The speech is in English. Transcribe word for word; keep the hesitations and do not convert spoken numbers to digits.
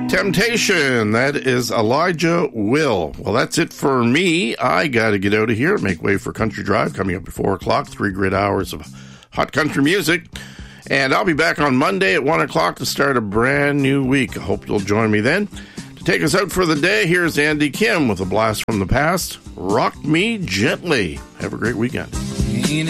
Temptation, that is Elijah Will. Well, that's it for me. I got to get out of here, make way for Country Drive, coming up at four o'clock, three great hours of hot country music. And I'll be back on Monday at one o'clock to start a brand new week. I hope you'll join me then. To take us out for the day, here's Andy Kim with a blast from the past, Rock Me Gently. Have a great weekend.